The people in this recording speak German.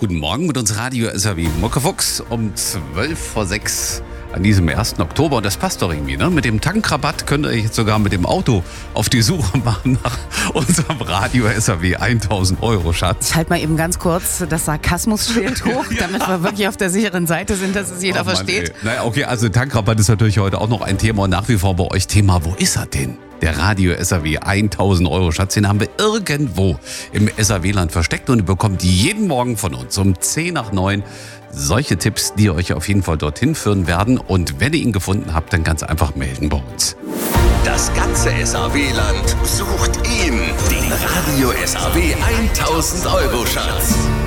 Guten Morgen mit uns Radio SAW Muckefuchs um 5:12 an diesem 1. Oktober. Und das passt doch irgendwie, ne? Mit dem Tankrabatt könnt ihr jetzt sogar mit dem Auto auf die Suche machen nach unserem Radio SAW 1000 Euro Schatz. Ich halte mal eben ganz kurz das Sarkasmusschild hoch, damit wir wirklich auf der sicheren Seite sind, dass es jeder versteht. Ey. Naja, okay, also Tankrabatt ist natürlich heute auch noch ein Thema und nach wie vor bei euch Thema, wo ist er denn? Der Radio SAW 1000 Euro Schatz, den haben wir irgendwo im SAW-Land versteckt und ihr bekommt jeden Morgen von uns um 8:50 solche Tipps, die euch auf jeden Fall dorthin führen werden. Und wenn ihr ihn gefunden habt, dann ganz einfach melden bei uns. Das ganze SAW-Land sucht ihn, den Radio SAW 1000 Euro Schatz.